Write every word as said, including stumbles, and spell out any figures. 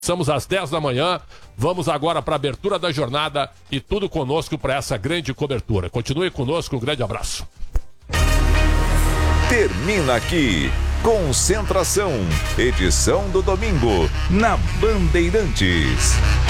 Começamos às dez da manhã, vamos agora para a abertura da jornada e tudo conosco para essa grande cobertura. Continue conosco, um grande abraço. Termina aqui, Concentração, edição do domingo, na Bandeirantes.